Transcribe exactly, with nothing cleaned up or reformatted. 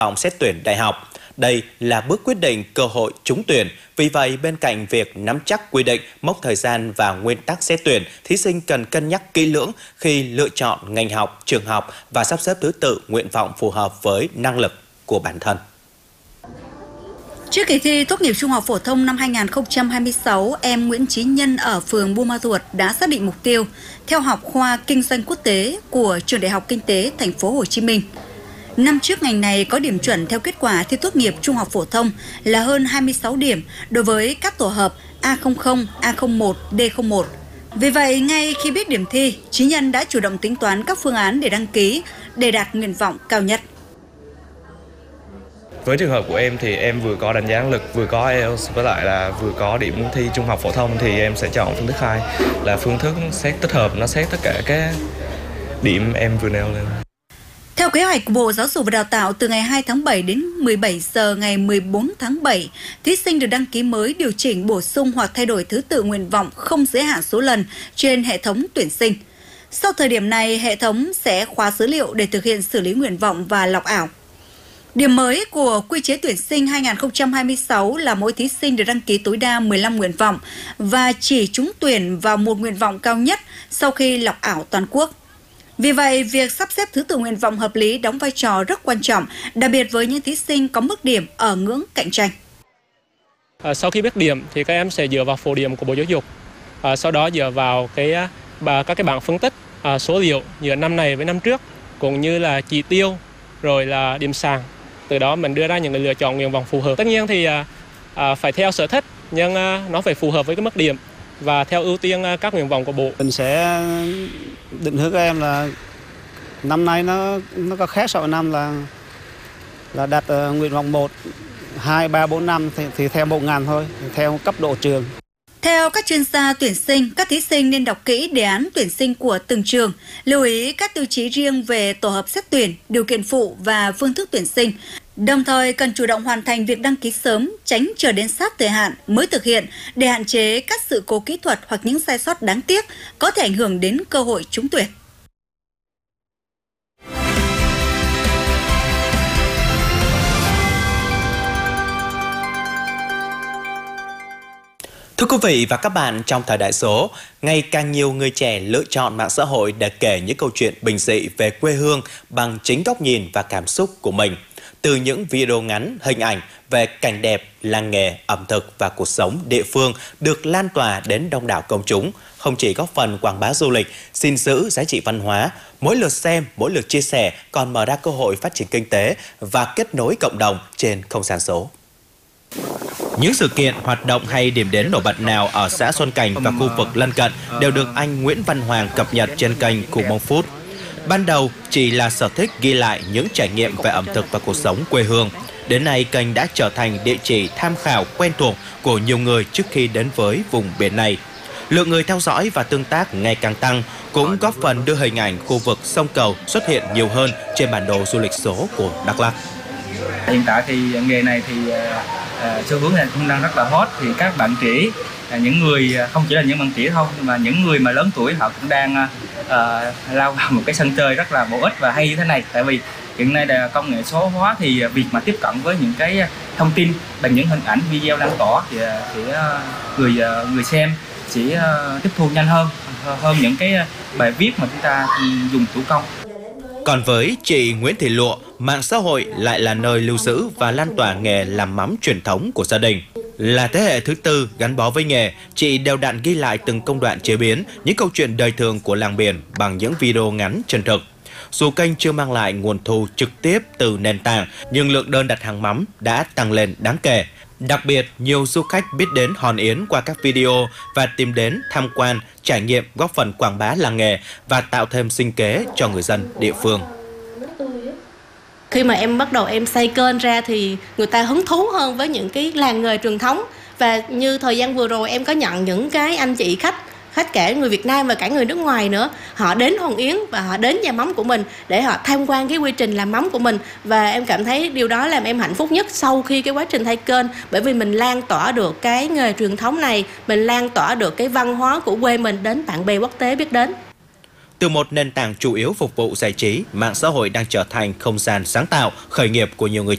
vọng xét tuyển đại học. Đây là bước quyết định cơ hội trúng tuyển. Vì vậy, bên cạnh việc nắm chắc quy định, mốc thời gian và nguyên tắc xét tuyển, thí sinh cần cân nhắc kỹ lưỡng khi lựa chọn ngành học, trường học và sắp xếp thứ tự nguyện vọng phù hợp với năng lực của bản thân. Trước kỳ thi tốt nghiệp trung học phổ thông năm hai nghìn không trăm hai mươi sáu, em Nguyễn Chí Nhân ở phường Buôn Ma Thuột đã xác định mục tiêu theo học khoa Kinh doanh quốc tế của Trường Đại học Kinh tế Thành phố Hồ Chí Minh. Năm trước ngành này có điểm chuẩn theo kết quả thi tốt nghiệp trung học phổ thông là hơn hai mươi sáu điểm đối với các tổ hợp A không không, A không một, D không một. Vì vậy, ngay khi biết điểm thi, Chí Nhân đã chủ động tính toán các phương án để đăng ký để đạt nguyện vọng cao nhất. Với trường hợp của em thì em vừa có đánh giá năng lực, vừa có ai eo với lại là vừa có điểm thi trung học phổ thông, thì em sẽ chọn phương thức hai là phương thức xét tích hợp, nó xét tất cả các điểm em vừa nêu lên. Theo kế hoạch của Bộ Giáo dục và Đào tạo, từ ngày hai tháng bảy đến mười bảy giờ ngày mười bốn tháng bảy, thí sinh được đăng ký mới, điều chỉnh, bổ sung hoặc thay đổi thứ tự nguyện vọng không giới hạn số lần trên hệ thống tuyển sinh. Sau thời điểm này, hệ thống sẽ khóa dữ liệu để thực hiện xử lý nguyện vọng và lọc ảo. Điểm mới của quy chế tuyển sinh hai nghìn không trăm hai mươi sáu là mỗi thí sinh được đăng ký tối đa mười lăm nguyện vọng và chỉ trúng tuyển vào một nguyện vọng cao nhất sau khi lọc ảo toàn quốc. Vì vậy, việc sắp xếp thứ tự nguyện vọng hợp lý đóng vai trò rất quan trọng, đặc biệt với những thí sinh có mức điểm ở ngưỡng cạnh tranh. À, sau khi biết điểm thì các em sẽ dựa vào phổ điểm của Bộ Giáo dục, à, sau đó dựa vào cái bà, các cái bảng phân tích à, số liệu giữa năm này với năm trước, cũng như là chỉ tiêu rồi là điểm sàn. Từ đó mình đưa ra những cái lựa chọn nguyện vọng phù hợp. Tất nhiên thì à, à, phải theo sở thích, nhưng à, nó phải phù hợp với cái mức điểm và theo ưu tiên à, các nguyện vọng của Bộ. Mình sẽ định hướng các em là năm nay nó nó có khác so với năm là là đặt uh, nguyện vọng một, hai, ba, bốn, năm thì, thì theo bộ ngành thôi, theo cấp độ trường. Theo các chuyên gia tuyển sinh, các thí sinh nên đọc kỹ đề án tuyển sinh của từng trường, lưu ý các tiêu chí riêng về tổ hợp xét tuyển, điều kiện phụ và phương thức tuyển sinh. Đồng thời cần chủ động hoàn thành việc đăng ký sớm, tránh chờ đến sát thời hạn mới thực hiện để hạn chế các sự cố kỹ thuật hoặc những sai sót đáng tiếc có thể ảnh hưởng đến cơ hội trúng tuyển. Thưa quý vị và các bạn, trong thời đại số, ngày càng nhiều người trẻ lựa chọn mạng xã hội để kể những câu chuyện bình dị về quê hương bằng chính góc nhìn và cảm xúc của mình. Từ những video ngắn, hình ảnh về cảnh đẹp, làng nghề, ẩm thực và cuộc sống địa phương được lan tỏa đến đông đảo công chúng, không chỉ góp phần quảng bá du lịch, gìn giữ giá trị văn hóa, mỗi lượt xem, mỗi lượt chia sẻ còn mở ra cơ hội phát triển kinh tế và kết nối cộng đồng trên không gian số. Những sự kiện, hoạt động hay điểm đến nổi bật nào ở xã Xuân Cảnh và khu vực lân cận đều được anh Nguyễn Văn Hoàng cập nhật trên kênh Cù Mông Food. Ban đầu chỉ là sở thích ghi lại những trải nghiệm về ẩm thực và cuộc sống quê hương. Đến nay, kênh đã trở thành địa chỉ tham khảo quen thuộc của nhiều người trước khi đến với vùng biển này. Lượng người theo dõi và tương tác ngày càng tăng, cũng góp phần đưa hình ảnh khu vực sông Cầu xuất hiện nhiều hơn trên bản đồ du lịch số của Đắk Lắk. Hiện tại thì nghề này thì uh, xu hướng này cũng đang rất là hot, thì các bạn trẻ, uh, những người không chỉ là những bạn trẻ thôi mà những người mà lớn tuổi họ cũng đang uh, lao vào một cái sân chơi rất là bổ ích và hay như thế này. Tại vì hiện nay là công nghệ số hóa thì việc mà tiếp cận với những cái thông tin bằng những hình ảnh video lan tỏa thì, thì uh, người uh, người xem sẽ uh, tiếp thu nhanh hơn hơn những cái bài viết mà chúng ta dùng thủ công. Còn với chị Nguyễn Thị Lụa, mạng xã hội lại là nơi lưu giữ và lan tỏa nghề làm mắm truyền thống của gia đình. Là thế hệ thứ tư gắn bó với nghề, chị đều đặn ghi lại từng công đoạn chế biến, những câu chuyện đời thường của làng biển bằng những video ngắn chân thực. Dù kênh chưa mang lại nguồn thu trực tiếp từ nền tảng, nhưng lượng đơn đặt hàng mắm đã tăng lên đáng kể. Đặc biệt, nhiều du khách biết đến Hòn Yến qua các video và tìm đến tham quan, trải nghiệm, góp phần quảng bá làng nghề và tạo thêm sinh kế cho người dân địa phương. Khi mà em bắt đầu em xây kênh ra thì người ta hứng thú hơn với những cái làng nghề truyền thống. Và như thời gian vừa rồi em có nhận những cái anh chị khách, khách cả người Việt Nam và cả người nước ngoài nữa, họ đến Hòn Yến và họ đến nhà mắm của mình để họ tham quan cái quy trình làm mắm của mình. Và em cảm thấy điều đó làm em hạnh phúc nhất sau khi cái quá trình thay kênh, bởi vì mình lan tỏa được cái nghề truyền thống này, mình lan tỏa được cái văn hóa của quê mình đến bạn bè quốc tế biết đến. Từ một nền tảng chủ yếu phục vụ giải trí, mạng xã hội đang trở thành không gian sáng tạo, khởi nghiệp của nhiều người